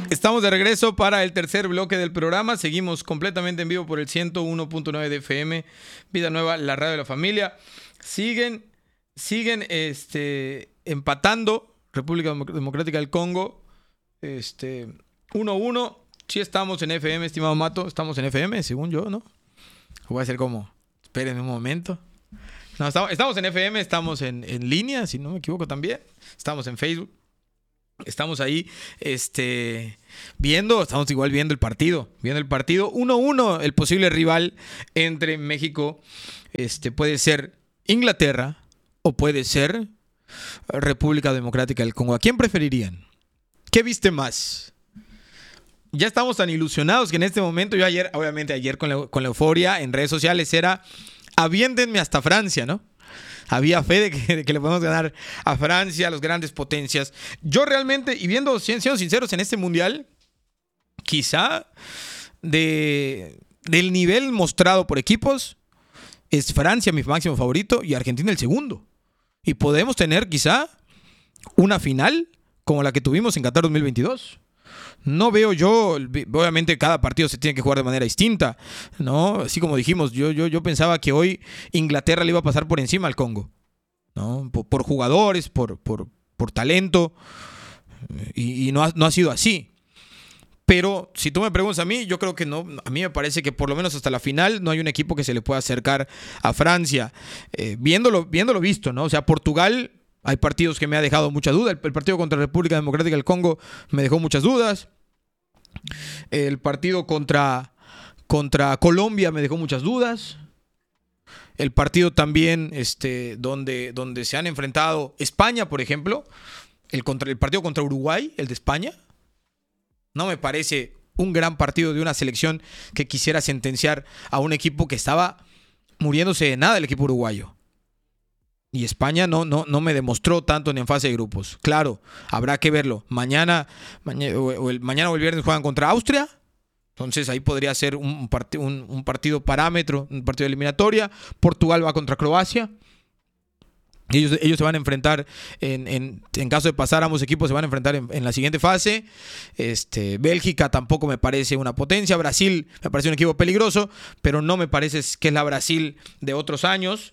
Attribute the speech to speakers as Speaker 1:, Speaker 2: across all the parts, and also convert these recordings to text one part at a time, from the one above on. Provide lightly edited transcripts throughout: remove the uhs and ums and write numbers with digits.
Speaker 1: Estamos de regreso para el tercer bloque del programa. Seguimos completamente en vivo por el 101.9 de FM. Vida Nueva, la radio de la familia. Siguen empatando República Democrática del Congo. 1-1. Sí estamos en FM, estimado Mato. Estamos en FM, según yo, ¿no? Voy a hacer como... Esperen un momento. No, estamos en FM, estamos en línea, si no me equivoco también. Estamos en Facebook. Estamos ahí estamos igual viendo el partido. 1-1, el posible rival entre México. Puede ser Inglaterra o puede ser República Democrática del Congo. ¿A quién preferirían? ¿Qué viste más? Ya estamos tan ilusionados que en este momento, ayer con la euforia en redes sociales era aviéntenme hasta Francia, ¿no? Había fe de que le podemos ganar a Francia, a las grandes potencias. Yo realmente, y siendo sinceros en este mundial, quizá del nivel mostrado por equipos, es Francia mi máximo favorito y Argentina el segundo. Y podemos tener quizá una final como la que tuvimos en Qatar 2022. No veo yo, obviamente cada partido se tiene que jugar de manera distinta, ¿no? Así como dijimos, yo pensaba que hoy Inglaterra le iba a pasar por encima al Congo, ¿no? Por jugadores, por talento, y no ha sido así. Pero si tú me preguntas a mí, yo creo que no. A mí me parece que por lo menos hasta la final no hay un equipo que se le pueda acercar a Francia. Viéndolo visto, ¿no? O sea, Portugal... Hay partidos que me ha dejado mucha duda. El partido contra la República Democrática del Congo me dejó muchas dudas. El partido contra Colombia me dejó muchas dudas. El partido también donde se han enfrentado España, por ejemplo. El partido contra Uruguay, el de España. No me parece un gran partido de una selección que quisiera sentenciar a un equipo que estaba muriéndose de nada, el equipo uruguayo. Y España no me demostró tanto en fase de grupos. Claro, habrá que verlo. Mañana o el viernes juegan contra Austria. Entonces ahí podría ser un partido parámetro, un partido de eliminatoria. Portugal va contra Croacia. Ellos se van a enfrentar, en caso de pasar ambos equipos, se van a enfrentar en la siguiente fase. Bélgica tampoco me parece una potencia. Brasil me parece un equipo peligroso, pero no me parece que es la Brasil de otros años.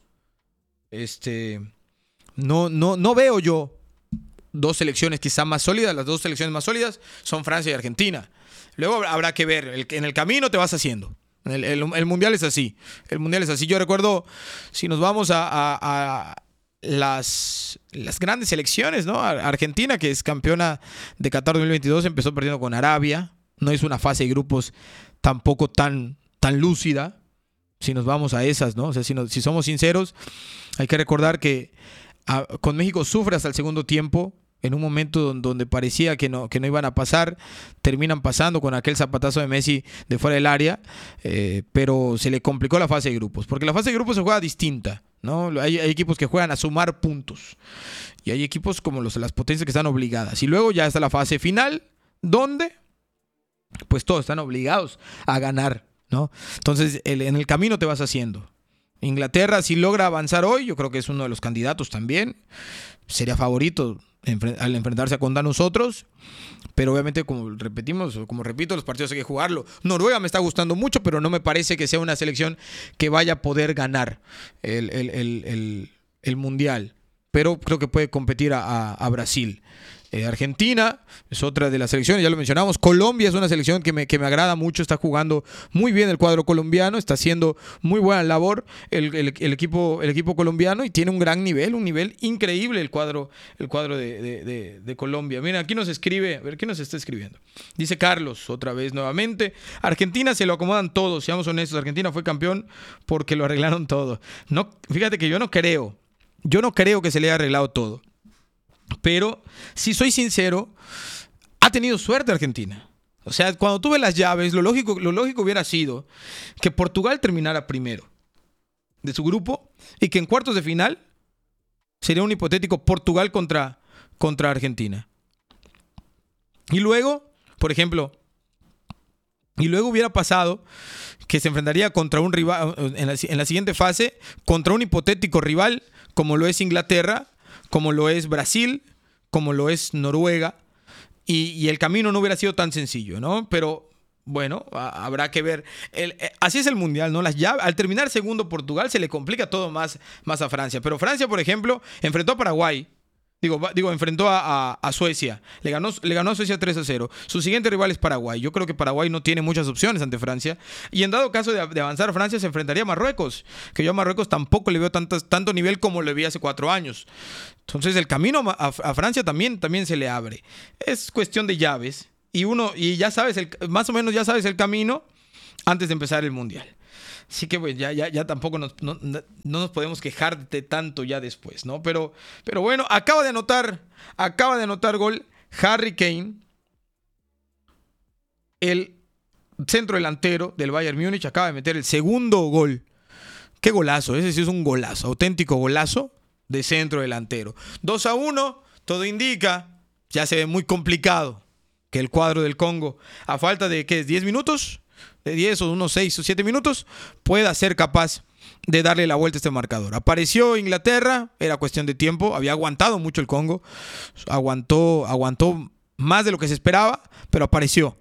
Speaker 1: No veo yo dos selecciones quizá más sólidas. Las dos selecciones más sólidas son Francia y Argentina. Luego habrá que ver. En el camino te vas haciendo. El mundial es así. Yo recuerdo, si nos vamos a las grandes selecciones, ¿no? Argentina, que es campeona de Qatar 2022, empezó perdiendo con Arabia. No es una fase de grupos tampoco tan lúcida. Si nos vamos a esas, ¿no? O sea, si somos sinceros, hay que recordar que con México sufre hasta el segundo tiempo, en un momento donde parecía que no iban a pasar, terminan pasando con aquel zapatazo de Messi de fuera del área, pero se le complicó la fase de grupos, porque la fase de grupos se juega distinta, ¿no? Hay equipos que juegan a sumar puntos, y hay equipos como las potencias que están obligadas, y luego ya está la fase final, donde pues todos están obligados a ganar, ¿no? Entonces en el camino te vas haciendo. Inglaterra, si logra avanzar hoy, yo creo que es uno de los candidatos también. Sería favorito al enfrentarse contra nosotros. Pero obviamente, como repito, los partidos hay que jugarlo. Noruega me está gustando mucho, pero no me parece que sea una selección que vaya a poder ganar el Mundial. Pero creo que puede competir a Brasil. Argentina es otra de las selecciones, ya lo mencionamos. Colombia es una selección que me agrada mucho, está jugando muy bien el cuadro colombiano, está haciendo muy buena labor el equipo colombiano y tiene un gran nivel, un nivel increíble el cuadro de Colombia. Mira, aquí nos escribe, a ver qué nos está escribiendo. Dice Carlos, otra vez nuevamente, Argentina se lo acomodan todos, seamos honestos, Argentina fue campeón porque lo arreglaron todo. No, fíjate que yo no creo que se le haya arreglado todo. Pero, si soy sincero, ha tenido suerte Argentina. O sea, cuando tuve las llaves, lo lógico hubiera sido que Portugal terminara primero de su grupo y que en cuartos de final sería un hipotético Portugal contra Argentina. Y luego, por ejemplo, hubiera pasado que se enfrentaría contra un rival en la siguiente fase, contra un hipotético rival como lo es Inglaterra, como lo es Brasil, como lo es Noruega, y el camino no hubiera sido tan sencillo, ¿no? Pero bueno, habrá que ver. Así es el Mundial, ¿no? Las llaves, al terminar segundo Portugal se le complica todo más a Francia. Pero Francia, por ejemplo, enfrentó a Paraguay. Enfrentó a Suecia. Le ganó a Suecia 3-0. Su siguiente rival es Paraguay. Yo creo que Paraguay no tiene muchas opciones ante Francia. Y en dado caso de avanzar, Francia se enfrentaría a Marruecos. Que yo a Marruecos tampoco le veo tanto nivel como le vi hace 4 años. Entonces el camino a Francia también se le abre. Es cuestión de llaves. Y ya sabes, más o menos ya sabes el camino antes de empezar el Mundial. Así que pues, ya tampoco no nos podemos quejar de tanto ya después, ¿no? Pero bueno, acaba de anotar gol Harry Kane, el centro delantero del Bayern Múnich, acaba de meter el segundo gol. Qué golazo, ese sí es un golazo, auténtico golazo de centro delantero. 2-1, todo indica, ya se ve muy complicado que el cuadro del Congo, a falta de, ¿qué es? 10 minutos, de 10 o unos 6 o 7 minutos, pueda ser capaz de darle la vuelta a este marcador. Apareció Inglaterra, era cuestión de tiempo, había aguantado mucho el Congo, aguantó más de lo que se esperaba, pero apareció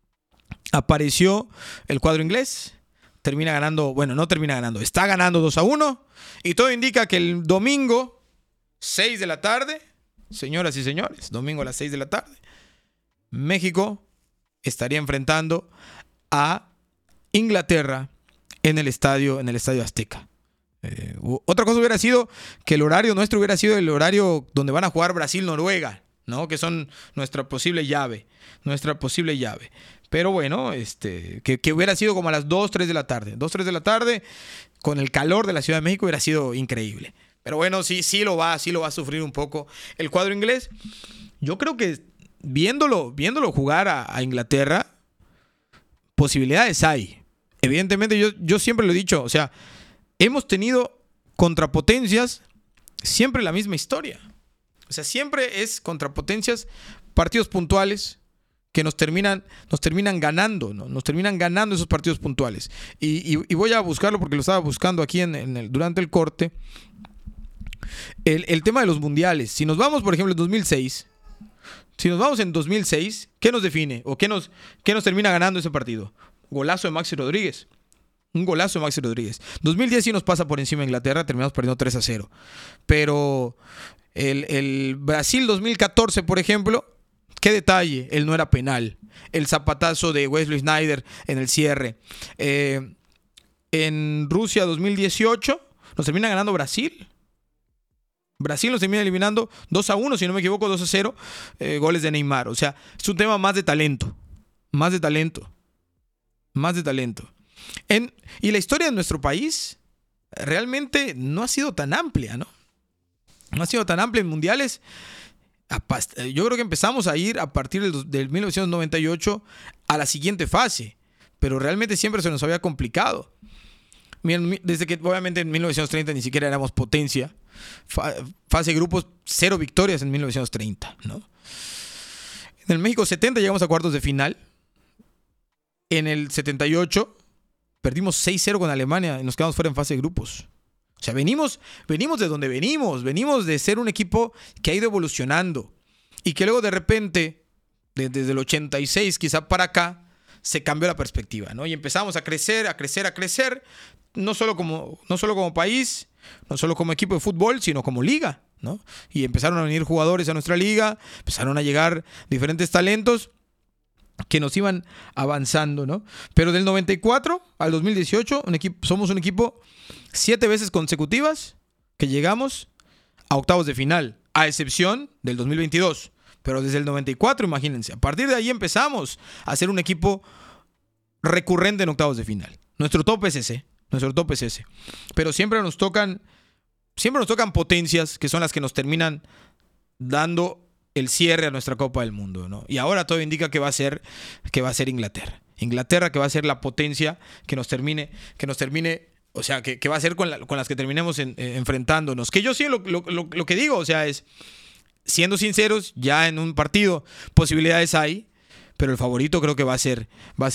Speaker 1: el cuadro inglés, termina ganando, bueno, no termina ganando, está ganando 2-1, y todo indica que el domingo, 6 de la tarde, señoras y señores, domingo a las 6 de la tarde, México estaría enfrentando a Inglaterra en el estadio Azteca. Otra cosa hubiera sido que el horario nuestro hubiera sido el horario donde van a jugar Brasil-Noruega, ¿no? Que son nuestra posible llave. Pero bueno, que hubiera sido como a las 2, 3 de la tarde. 2, 3 de la tarde, con el calor de la Ciudad de México, hubiera sido increíble. Pero bueno, sí lo va a sufrir un poco el cuadro inglés. Yo creo que viéndolo jugar a Inglaterra, posibilidades hay. Evidentemente, yo siempre lo he dicho, o sea, hemos tenido contrapotencias, siempre la misma historia. O sea, siempre es contrapotencias, partidos puntuales que nos terminan ganando, ¿no? Nos terminan ganando esos partidos puntuales. Y voy a buscarlo porque lo estaba buscando aquí durante el corte. El tema de los mundiales. Si nos vamos, por ejemplo, en 2006... Si nos vamos en 2006, ¿qué nos define? ¿O qué nos termina ganando ese partido? Golazo de Maxi Rodríguez. Un golazo de Maxi Rodríguez. 2010 sí nos pasa por encima de Inglaterra, terminamos perdiendo 3-0. Pero el Brasil 2014, por ejemplo, qué detalle, él no era penal. El zapatazo de Wesley Sneijder en el cierre. En Rusia 2018 nos termina ganando Brasil. Brasil nos termina eliminando 2-1, si no me equivoco, 2-0, goles de Neymar. O sea, es un tema más de talento. Y la historia de nuestro país realmente no ha sido tan amplia, ¿no? No ha sido tan amplia en mundiales. Yo creo que empezamos a ir a partir del 1998 a la siguiente fase, pero realmente siempre se nos había complicado. Desde que obviamente en 1930 ni siquiera éramos potencia. Fase de grupos, 0 victorias en 1930, ¿no? En el México 70 llegamos a cuartos de final. En el 78 perdimos 6-0 con Alemania y nos quedamos fuera en fase de grupos. O sea, venimos de donde venimos de ser un equipo que ha ido evolucionando y que luego de repente, desde el 86 quizá para acá, se cambió la perspectiva, ¿no? Y empezamos a crecer, no solo como país, no solo como equipo de fútbol, sino como liga, ¿no? Y empezaron a venir jugadores a nuestra liga, empezaron a llegar diferentes talentos que nos iban avanzando, ¿no? Pero del 94 al 2018 somos un equipo 7 veces consecutivas que llegamos a octavos de final, a excepción del 2022. Pero desde el 94, imagínense, a partir de ahí empezamos a ser un equipo recurrente en octavos de final. Nuestro top es ese. Pero siempre nos tocan potencias que son las que nos terminan dando el cierre a nuestra Copa del Mundo, ¿no? Y ahora todo indica que va a ser Inglaterra. Inglaterra, que va a ser la potencia que nos termine, o sea, que va a ser con las que terminemos enfrentándonos. Que yo sí lo que digo, o sea, es, siendo sinceros, ya en un partido posibilidades hay, pero el favorito creo que va a ser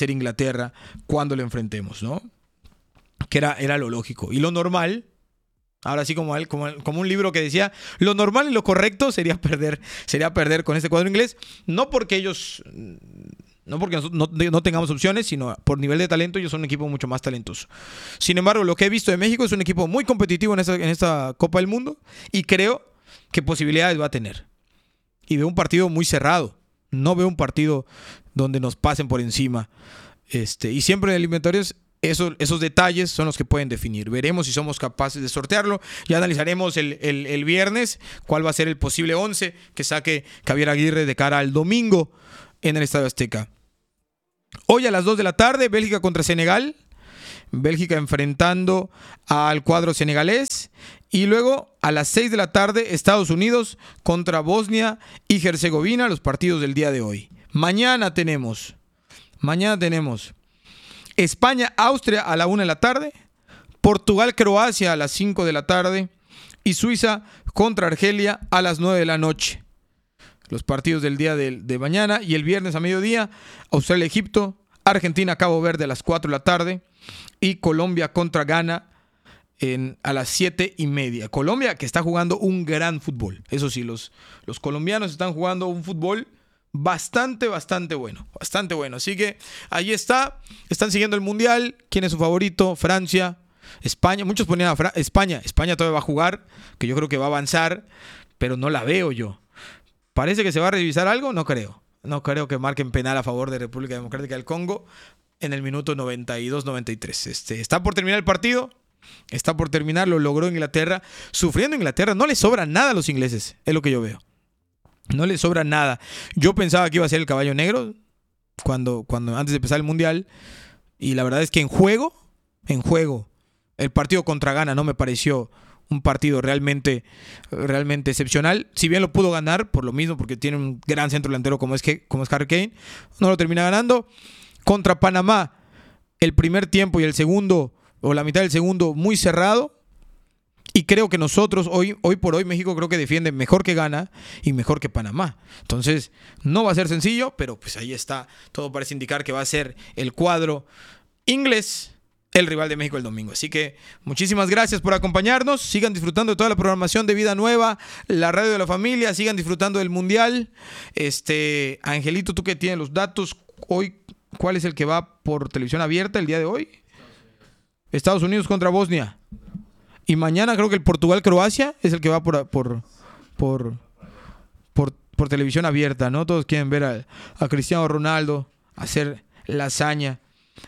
Speaker 1: Inglaterra cuando lo enfrentemos, ¿no? Que era lo lógico. Y lo normal Ahora sí, como un libro que decía, lo normal y lo correcto sería perder con este cuadro inglés. No porque nosotros no tengamos opciones, sino por nivel de talento, ellos son un equipo mucho más talentoso. Sin embargo, lo que he visto de México es un equipo muy competitivo en esta Copa del Mundo y creo que posibilidades va a tener. Y veo un partido muy cerrado. No veo un partido donde nos pasen por encima. Y siempre en eliminatorios esos detalles son los que pueden definir. Veremos si somos capaces de sortearlo. Ya analizaremos el viernes cuál va a ser el posible 11 que saque Javier Aguirre de cara al domingo en el Estadio Azteca. Hoy a las 2 de la tarde, Bélgica contra Senegal. Bélgica enfrentando al cuadro senegalés. Y luego a las 6 de la tarde, Estados Unidos contra Bosnia y Herzegovina, los partidos del día de hoy. Mañana tenemos España-Austria a la 1 de la tarde, Portugal-Croacia a las 5 de la tarde y Suiza contra Argelia a las 9 de la noche. Los partidos del día de mañana y el viernes a mediodía, Australia-Egipto, Argentina-Cabo Verde a las 4 de la tarde y Colombia contra Ghana a las 7:30. Colombia que está jugando un gran fútbol. Eso sí, los colombianos están jugando un fútbol bastante bueno. Así que ahí está. Están siguiendo el Mundial. ¿Quién es su favorito? Francia, España. Muchos ponían a España. España todavía va a jugar, que yo creo que va a avanzar, pero no la veo yo. ¿Parece que se va a revisar algo? No creo. No creo que marquen penal a favor de República Democrática del Congo en el minuto 92-93. Está por terminar el partido. Está por terminar. Lo logró Inglaterra. Sufriendo Inglaterra. No les sobra nada a los ingleses. Es lo que yo veo. No le sobra nada. Yo pensaba que iba a ser el caballo negro cuando antes de empezar el Mundial. Y la verdad es que en juego, el partido contra Ghana no me pareció un partido realmente excepcional. Si bien lo pudo ganar, por lo mismo, porque tiene un gran centro delantero como es Harry Kane, no lo termina ganando. Contra Panamá, el primer tiempo y el segundo, o la mitad del segundo, muy cerrado. Y creo que nosotros, hoy por hoy, México creo que defiende mejor que Ghana y mejor que Panamá. Entonces, no va a ser sencillo, pero pues ahí está. Todo parece indicar que va a ser el cuadro inglés el rival de México el domingo. Así que muchísimas gracias por acompañarnos. Sigan disfrutando de toda la programación de Vida Nueva, la radio de la familia. Sigan disfrutando del Mundial. Angelito, tú que tienes los datos, hoy, ¿cuál es el que va por televisión abierta el día de hoy? Estados Unidos contra Bosnia. Y mañana creo que el Portugal-Croacia es el que va por televisión abierta, ¿no? Todos quieren ver a Cristiano Ronaldo hacer la hazaña.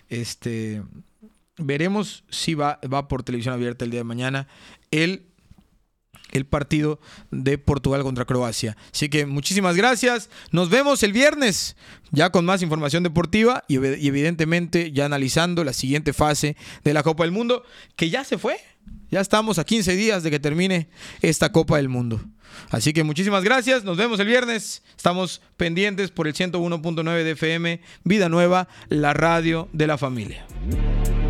Speaker 1: Veremos si va por televisión abierta el día de mañana el partido de Portugal contra Croacia. Así que muchísimas gracias. Nos vemos el viernes ya con más información deportiva y evidentemente ya analizando la siguiente fase de la Copa del Mundo, que ya se fue. Ya estamos a 15 días de que termine esta Copa del Mundo. Así que muchísimas gracias. Nos vemos el viernes. Estamos pendientes por el 101.9 de FM. Vida Nueva, la radio de la familia.